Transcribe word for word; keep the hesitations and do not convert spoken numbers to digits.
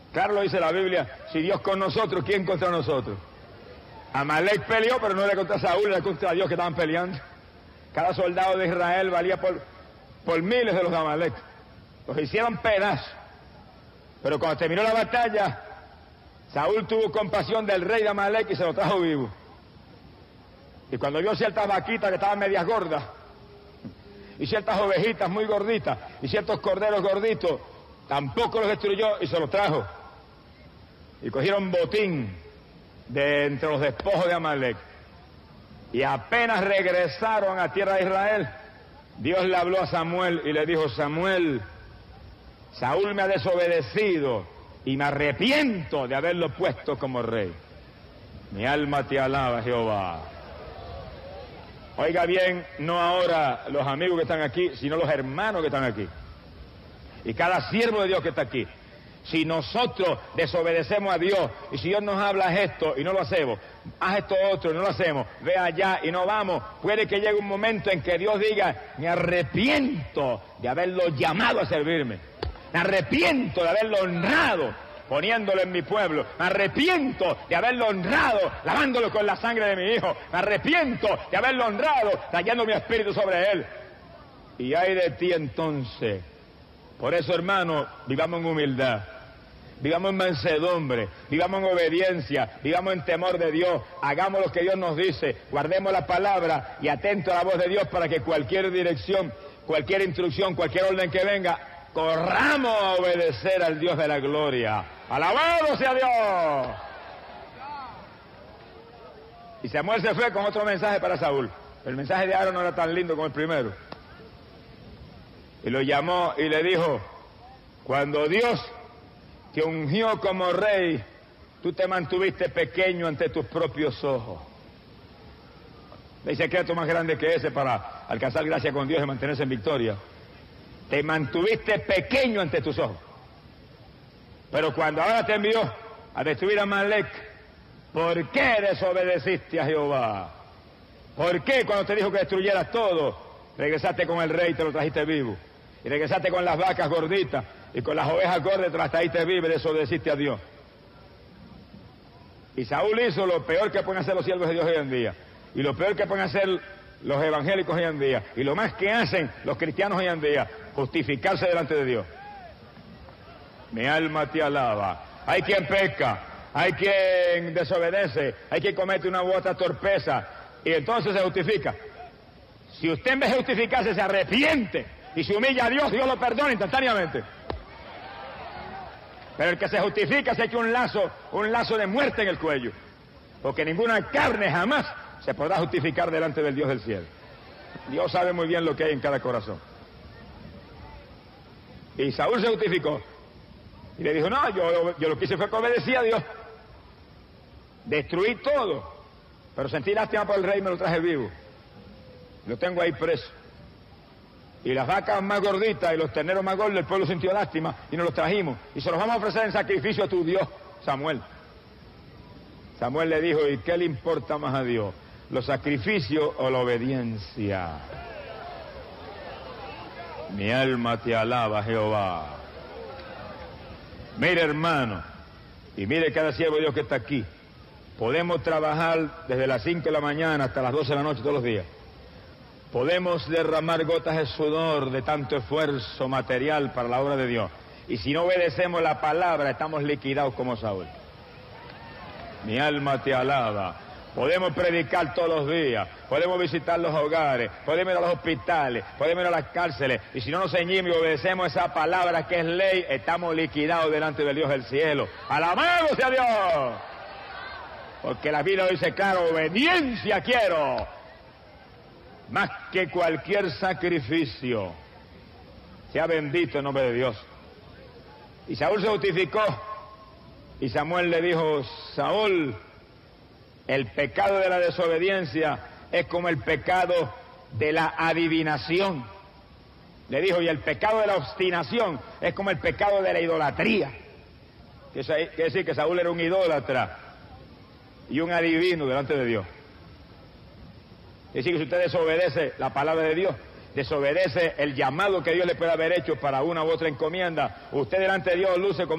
Claro lo dice la Biblia, si Dios con nosotros, ¿quién contra nosotros? Amalek peleó, pero no era contra Saúl, era contra Dios que estaban peleando. Cada soldado de Israel valía por, por miles de los de Amalek. Los hicieron pedazos. Pero cuando terminó la batalla, Saúl tuvo compasión del rey de Amalek y se lo trajo vivo. Y cuando vio ciertas vaquitas que estaban medias gordas, y ciertas ovejitas muy gorditas, y ciertos corderos gorditos, tampoco los destruyó y se los trajo. Y cogieron botín de entre los despojos de Amalek. Y apenas regresaron a tierra de Israel, Dios le habló a Samuel y le dijo: Samuel, Saúl me ha desobedecido y me arrepiento de haberlo puesto como rey. Mi alma te alaba, Jehová. Oiga bien, no ahora los amigos que están aquí, sino los hermanos que están aquí. Y cada siervo de Dios que está aquí. Si nosotros desobedecemos a Dios, y si Dios nos habla esto y no lo hacemos, haz esto otro y no lo hacemos, ve allá y no vamos, puede que llegue un momento en que Dios diga: me arrepiento de haberlo llamado a servirme, me arrepiento de haberlo honrado poniéndolo en mi pueblo, me arrepiento de haberlo honrado lavándolo con la sangre de mi hijo, me arrepiento de haberlo honrado trayendo mi espíritu sobre él. Y ay de ti entonces. Por eso, hermano, vivamos en humildad, vivamos en mansedumbre, vivamos en obediencia, vivamos en temor de Dios, hagamos lo que Dios nos dice, guardemos la palabra y atento a la voz de Dios para que cualquier dirección, cualquier instrucción, cualquier orden que venga, corramos a obedecer al Dios de la gloria. ¡Alabado sea Dios! Y Samuel se fue con otro mensaje para Saúl. El mensaje de Aarón no era tan lindo como el primero. Y lo llamó y le dijo: cuando Dios te ungió como rey, tú te mantuviste pequeño ante tus propios ojos. No hay secreto más grande que ese para alcanzar gracia con Dios y mantenerse en victoria. Te mantuviste pequeño ante tus ojos. Pero cuando ahora te envió a destruir a Amalek, ¿por qué desobedeciste a Jehová? ¿Por qué cuando te dijo que destruyeras todo, regresaste con el rey y te lo trajiste vivo? Y regresaste con las vacas gorditas y con las ovejas gordas y te las trajiste vivas y desobedeciste a Dios. Y Saúl hizo lo peor que pueden hacer los siervos de Dios hoy en día. Y lo peor que pueden hacer los evangélicos hoy en día. Y lo más que hacen los cristianos hoy en día, justificarse delante de Dios. Mi alma te alaba. Hay quien peca, hay quien desobedece, hay quien comete una u otra torpeza y entonces se justifica. Si usted en vez de justificarse se arrepiente y se humilla a Dios, Dios lo perdona instantáneamente. Pero el que se justifica se echa un lazo, un lazo de muerte en el cuello, porque ninguna carne jamás se podrá justificar delante del Dios del cielo. Dios sabe muy bien lo que hay en cada corazón. Y Saúl se justificó y le dijo: no, yo, yo lo que hice fue que obedecí a Dios, destruí todo, pero sentí lástima por el rey y me lo traje vivo, lo tengo ahí preso. Y las vacas más gorditas y los terneros más gordos, el pueblo sintió lástima y nos los trajimos y se los vamos a ofrecer en sacrificio a tu Dios, Samuel. Samuel le dijo: ¿y qué le importa más a Dios, los sacrificios o la obediencia? Mi alma te alaba, Jehová. Mire, hermano, y mire cada siervo de Dios que está aquí. Podemos trabajar desde las cinco de la mañana hasta las doce de la noche todos los días. Podemos derramar gotas de sudor de tanto esfuerzo material para la obra de Dios. Y si no obedecemos la palabra, estamos liquidados como Saúl. Mi alma te alaba. Podemos predicar todos los días, podemos visitar los hogares, podemos ir a los hospitales, podemos ir a las cárceles, y si no nos ceñimos y obedecemos esa palabra que es ley, estamos liquidados delante del Dios del cielo. ¡Alabado sea Dios! Porque la Biblia dice claro: obediencia quiero, más que cualquier sacrificio. Sea bendito el nombre de Dios. Y Saúl se justificó, y Samuel le dijo: Saúl, el pecado de la desobediencia es como el pecado de la adivinación. Le dijo: y el pecado de la obstinación es como el pecado de la idolatría. Quiere decir que Saúl era un idólatra y un adivino delante de Dios. Es decir, que si usted desobedece la palabra de Dios, desobedece el llamado que Dios le puede haber hecho para una u otra encomienda, usted delante de Dios luce como